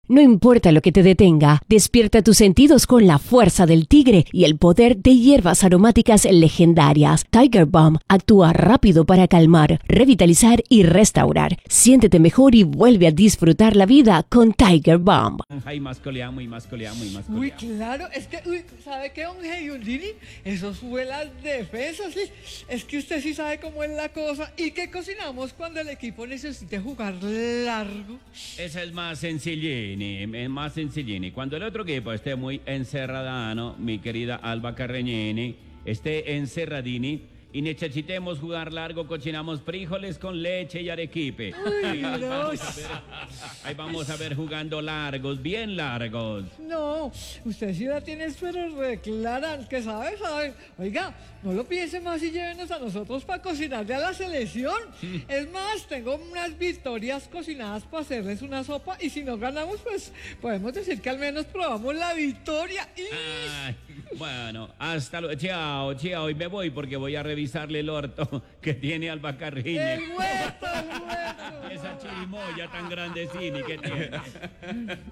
No importa lo que te detenga, despierta tus sentidos con la fuerza del tigre y el poder de hierbas aromáticas legendarias. Tiger Balm actúa rápido para calmar, revitalizar y restaurar. Siéntete mejor y vuelve a disfrutar la vida con Tiger Balm. Ay, más coleamos y más coleamos y más coleamos. Uy, claro, es que, ¿sabe qué, don Giundini? Eso sube las defensas, sí. Es que usted sí sabe cómo es la cosa. ¿Y qué cocinamos cuando el equipo necesite jugar largo? Esa es más sencillini, es más sencillini. Cuando el otro equipo esté muy encerradano, mi querida Alba Carreñini, esté encerradini y necesitemos jugar largo, cocinamos frijoles con leche y arequipe. Uy, no. Ahí vamos a ver jugando largos, bien largos. No, usted sí la tiene, pero reclara, que sabe. Oiga, no lo piense más y llévenos a nosotros para cocinarle a la selección. Es más, tengo unas victorias cocinadas para hacerles una sopa y si no ganamos, pues podemos decir que al menos probamos la victoria. Ay, bueno, hasta luego. Chao, chao. Y me voy porque voy a revisarle el orto que tiene Alba Carreño. El hueso. Esa chirimoya tan grandecini que tiene.